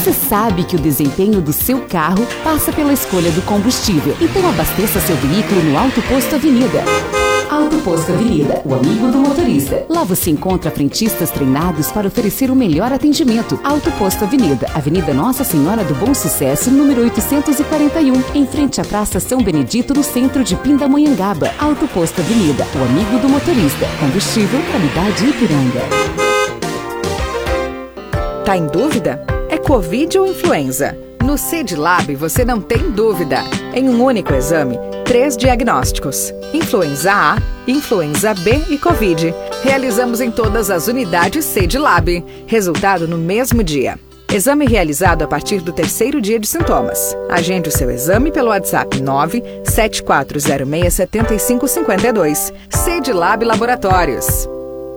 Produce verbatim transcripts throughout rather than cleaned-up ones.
Você sabe que o desempenho do seu carro passa pela escolha do combustível. Então abasteça seu veículo no Auto Posto Avenida. Auto Posto Avenida, o amigo do motorista. Lá você encontra frentistas treinados para oferecer o melhor atendimento. Auto Posto Avenida, Avenida Nossa Senhora do Bom Sucesso, número oitocentos e quarenta e um, em frente à Praça São Benedito, no centro de Pindamonhangaba. Auto Posto Avenida, o amigo do motorista. Combustível, qualidade Ipiranga. Tá em dúvida? É Covid ou influenza? No CEDLAB você não tem dúvida. Em um único exame, três diagnósticos: influenza A, influenza B e Covid. Realizamos em todas as unidades CEDLAB. Resultado no mesmo dia. Exame realizado a partir do terceiro dia de sintomas. Agende o seu exame pelo WhatsApp nove sete quatro zero seis sete cinco cinco dois. CEDLAB Laboratórios.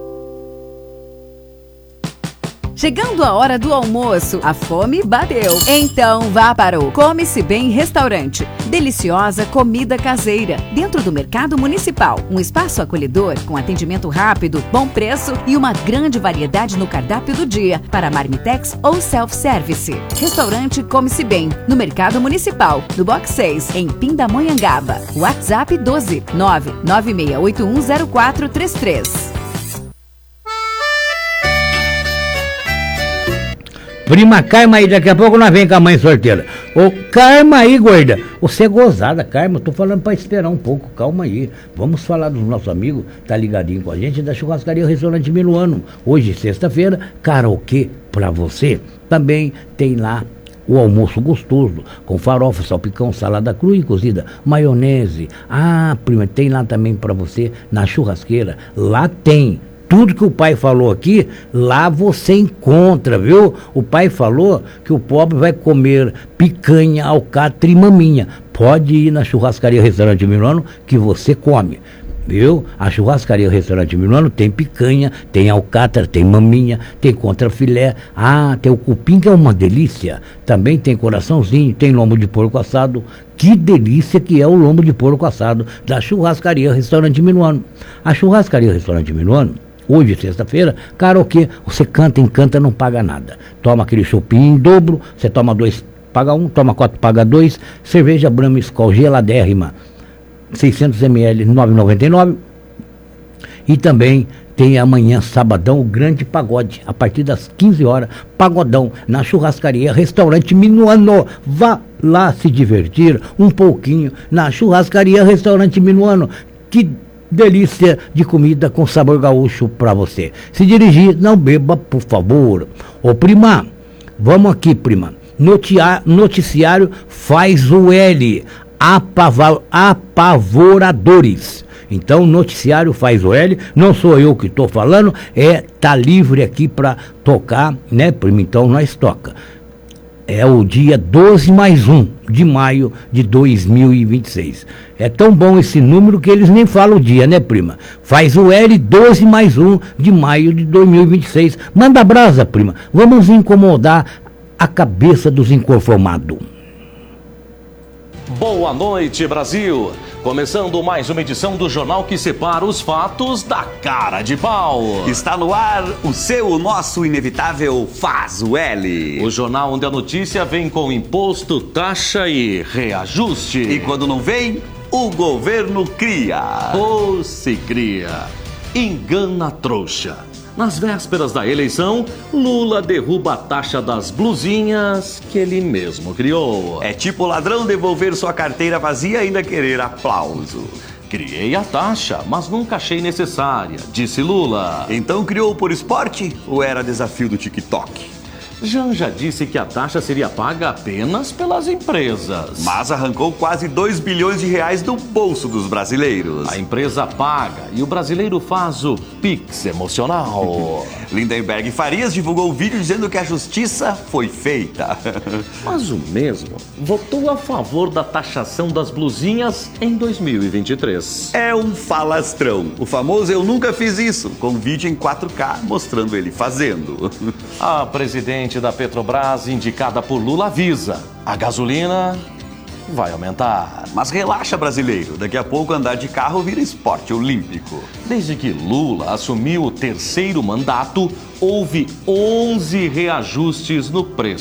Chegando a hora do almoço, a fome bateu. Então vá para o Come-se Bem Restaurante. Deliciosa comida caseira, dentro do Mercado Municipal. Um espaço acolhedor, com atendimento rápido, bom preço e uma grande variedade no cardápio do dia, para marmitex ou self-service. Restaurante Come-se Bem, no Mercado Municipal, no Box seis, em Pindamonhangaba. WhatsApp doze nove nove seis oito um zero quatro três três. Prima Karma aí, daqui a pouco nós vem com a mãe sorteira. Ô, Karma aí, gorda. Você é gozada, Karma. Eu tô falando pra esperar um pouco, calma aí. Vamos falar dos nossos amigos, tá ligadinho com a gente, da Churrascaria Restaurante Minuano. Hoje, sexta-feira, karaokê pra você. Também tem lá o almoço gostoso, com farofa, salpicão, salada crua e cozida, maionese. Ah, prima, tem lá também pra você, na churrasqueira. Lá tem tudo que o pai falou aqui, lá você encontra, viu? O pai falou que o pobre vai comer picanha, alcatra e maminha. Pode ir na Churrascaria Restaurante Minuano que você come, viu? A Churrascaria Restaurante Minuano tem picanha, tem alcatra, tem maminha, tem contrafilé. Ah, tem o cupim, que é uma delícia. Também tem coraçãozinho, tem lombo de porco assado. Que delícia que é o lombo de porco assado da Churrascaria Restaurante Minuano. A Churrascaria Restaurante Minuano, hoje, sexta-feira, karaokê, você canta, encanta, não paga nada. Toma aquele chopinho em dobro, você toma dois, paga um, toma quatro, paga dois. Cerveja Brahma Skol geladérrima, seiscentos mililitros, nove reais e noventa e nove centavos. E também tem amanhã, sabadão, o grande pagode, a partir das quinze horas, pagodão, na Churrascaria Restaurante Minuano. Vá lá se divertir um pouquinho na Churrascaria Restaurante Minuano. Que delícia de comida com sabor gaúcho para você. Se dirigir, não beba, por favor. Ô, prima, vamos aqui, prima. Notia, noticiário faz o L. Apava, apavoradores. Então, noticiário faz o L. Não sou eu que estou falando, é tá livre aqui para tocar, né, prima? Então, nós toca. É o dia doze mais um de maio de dois mil e vinte e seis. É tão bom esse número que eles nem falam o dia, né, prima? Faz o L, doze mais um de maio de dois mil e vinte e seis. Manda brasa, prima. Vamos incomodar a cabeça dos inconformados. Boa noite, Brasil. Começando mais uma edição do jornal que separa os fatos da cara de pau. Está no ar o seu, o nosso inevitável Faz o L. O jornal onde a notícia vem com imposto, taxa e reajuste. E quando não vem, o governo cria. Ou se cria. Engana trouxa. Nas vésperas da eleição, Lula derruba a taxa das blusinhas que ele mesmo criou. É tipo ladrão devolver sua carteira vazia e ainda querer aplauso. Criei a taxa, mas nunca achei necessária, disse Lula. Então criou por esporte ou era desafio do TikTok? Janja disse que a taxa seria paga apenas pelas empresas. Mas arrancou quase dois bilhões de reais do bolso dos brasileiros. A empresa paga e o brasileiro faz o Pix emocional. Lindenberg Farias divulgou o vídeo dizendo que a justiça foi feita. Mas o mesmo votou a favor da taxação das blusinhas em dois mil e vinte e três. É um falastrão. O famoso "eu nunca fiz isso", com vídeo em quatro K mostrando ele fazendo. A presidente da Petrobras, indicada por Lula, avisa: a gasolina vai aumentar. Mas relaxa, brasileiro, daqui a pouco andar de carro vira esporte olímpico. Desde que Lula assumiu o terceiro mandato, houve onze reajustes no preço